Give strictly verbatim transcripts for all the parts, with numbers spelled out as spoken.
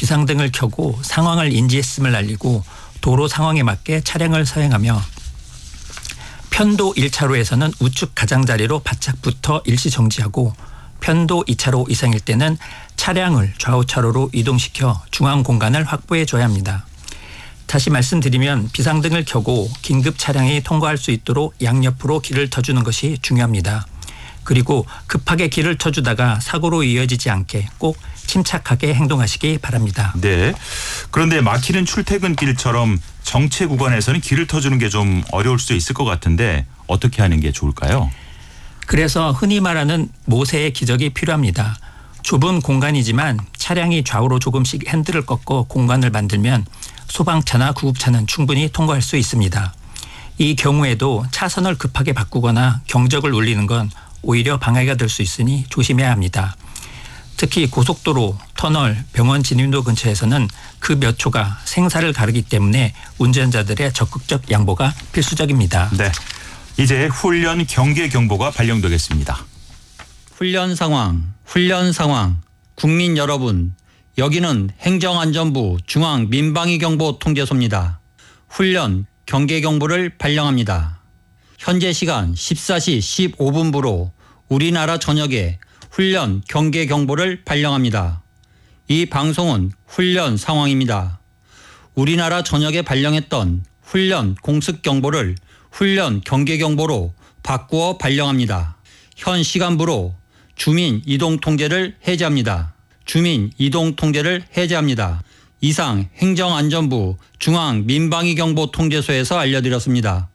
비상등을 켜고 상황을 인지했음을 알리고 도로 상황에 맞게 차량을 서행하며 편도 일 차로에서는 우측 가장자리로 바짝 붙어 일시 정지하고 편도 이 차로 이상일 때는 차량을 좌우 차로로 이동시켜 중앙 공간을 확보해 줘야 합니다. 다시 말씀드리면 비상등을 켜고 긴급 차량이 통과할 수 있도록 양옆으로 길을 터주는 것이 중요합니다. 그리고 급하게 길을 터주다가 사고로 이어지지 않게 꼭 침착하게 행동하시기 바랍니다. 네. 그런데 막히는 출퇴근길처럼 정체 구간에서는 길을 터주는 게 좀 어려울 수 있을 것 같은데 어떻게 하는 게 좋을까요? 그래서 흔히 말하는 모세의 기적이 필요합니다. 좁은 공간이지만 차량이 좌우로 조금씩 핸들을 꺾고 공간을 만들면 소방차나 구급차는 충분히 통과할 수 있습니다. 이 경우에도 차선을 급하게 바꾸거나 경적을 울리는 건 오히려 방해가 될 수 있으니 조심해야 합니다. 특히 고속도로, 터널, 병원 진입로 근처에서는 그 몇 초가 생사를 가르기 때문에 운전자들의 적극적 양보가 필수적입니다. 네. 이제 훈련 경계 경보가 발령되겠습니다. 훈련 상황, 훈련 상황. 국민 여러분, 여기는 행정안전부 중앙민방위경보통제소입니다. 훈련 경계 경보를 발령합니다. 현재 시간 열네 시 십오 분부로 우리나라 전역에 훈련 경계 경보를 발령합니다. 이 방송은 훈련 상황입니다. 우리나라 전역에 발령했던 훈련 공습 경보를 훈련 경계 경보로 바꾸어 발령합니다. 현 시간부로 주민 이동 통제를 해제합니다. 주민 이동 통제를 해제합니다. 이상 행정안전부 중앙민방위경보통제소에서 알려드렸습니다.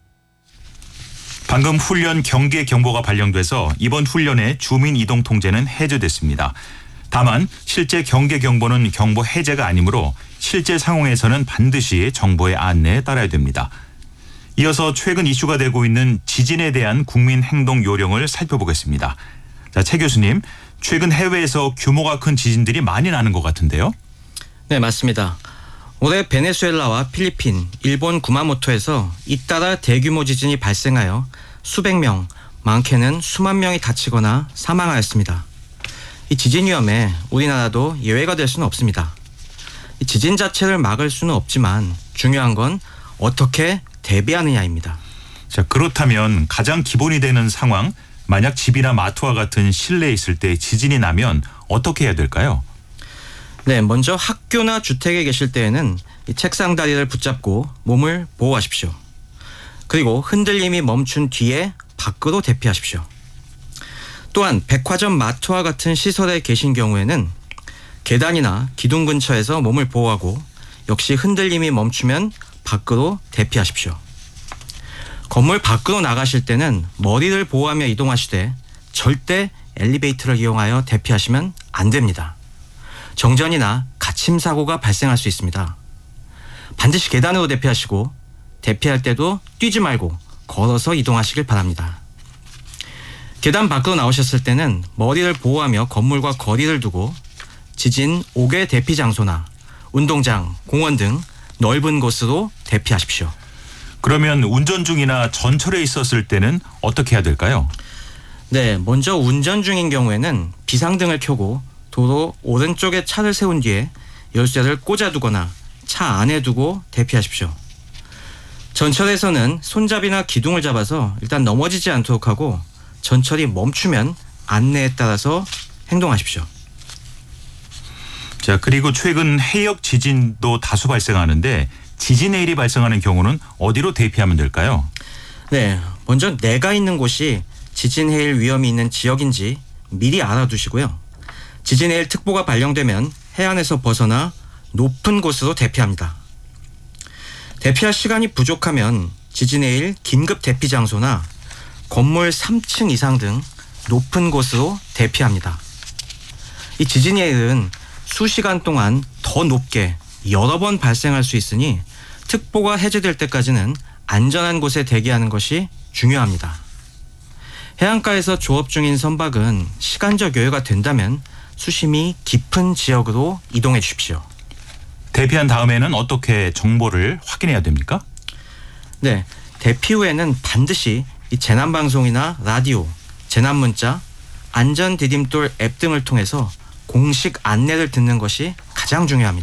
방금 훈련 경계 경보가 발령돼서 이번 훈련의 주민 이동 통제는 해제됐습니다. 다만 실제 경계 경보는 경보 해제가 아니므로 실제 상황에서는 반드시 정보의 안내에 따라야 됩니다. 이어서 최근 이슈가 되고 있는 지진에 대한 국민 행동 요령을 살펴보겠습니다. 자, 최 교수님, 최근 해외에서 규모가 큰 지진들이 많이 나는 것 같은데요? 네, 맞습니다. 올해 베네수엘라와 필리핀, 일본 구마모토에서 잇따라 대규모 지진이 발생하여 수백 명, 많게는 수만 명이 다치거나 사망하였습니다. 이 지진 위험에 우리나라도 예외가 될 수는 없습니다. 이 지진 자체를 막을 수는 없지만 중요한 건 어떻게 대비하느냐입니다. 자, 그렇다면 가장 기본이 되는 상황, 만약 집이나 마트와 같은 실내에 있을 때 지진이 나면 어떻게 해야 될까요? 네, 먼저 학교나 주택에 계실 때에는 이 책상 다리를 붙잡고 몸을 보호하십시오. 그리고 흔들림이 멈춘 뒤에 밖으로 대피하십시오. 또한 백화점, 마트와 같은 시설에 계신 경우에는 계단이나 기둥 근처에서 몸을 보호하고 역시 흔들림이 멈추면 밖으로 대피하십시오. 건물 밖으로 나가실 때는 머리를 보호하며 이동하시되 절대 엘리베이터를 이용하여 대피하시면 안 됩니다. 정전이나 갇힘 사고가 발생할 수 있습니다. 반드시 계단으로 대피하시고 대피할 때도 뛰지 말고 걸어서 이동하시길 바랍니다. 계단 밖으로 나오셨을 때는 머리를 보호하며 건물과 거리를 두고 지진 오 개 대피 장소나 운동장, 공원 등 넓은 곳으로 대피하십시오. 그러면 운전 중이나 전철에 있었을 때는 어떻게 해야 될까요? 네, 먼저 운전 중인 경우에는 비상등을 켜고 도로 오른쪽에 차를 세운 뒤에 열쇠를 꽂아두거나 차 안에 두고 대피하십시오. 전철에서는 손잡이나 기둥을 잡아서 일단 넘어지지 않도록 하고 전철이 멈추면 안내에 따라서 행동하십시오. 자, 그리고 최근 해역 지진도 다수 발생하는데 지진 해일이 발생하는 경우는 어디로 대피하면 될까요? 네, 먼저 내가 있는 곳이 지진 해일 위험이 있는 지역인지 미리 알아두시고요. 지진 해일 특보가 발령되면 해안에서 벗어나 높은 곳으로 대피합니다. 대피할 시간이 부족하면 지진 해일 긴급 대피 장소나 건물 삼 층 이상 등 높은 곳으로 대피합니다. 이 지진 해일은 수시간 동안 더 높게 여러 번 발생할 수 있으니 특보가 해제될 때까지는 안전한 곳에 대기하는 것이 중요합니다. 해안가에서 조업 중인 선박은 시간적 여유가 된다면 수심이 깊은 지역으로 이동해 주십시오. 대피한 다음에는 어떻게 정보를 확인해야 됩니까? 네, 대피 후에는 반드시 이 재난방송이나 라디오, 재난문자, 안전디딤돌 앱 등을 통해서 공식 안내를 듣는 것이 가장 중요합니다.